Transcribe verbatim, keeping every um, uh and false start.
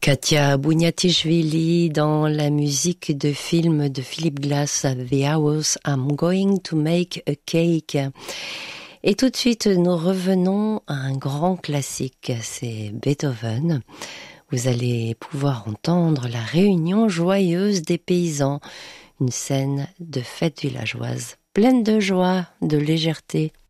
Katia Bouniatichvili dans la musique de film de Philip Glass, The Hours I'm Going to Make a Cake. Et tout de suite, nous revenons à un grand classique, c'est Beethoven. Vous allez pouvoir entendre la réunion joyeuse des paysans, une scène de fête villageoise, pleine de joie, de légèreté.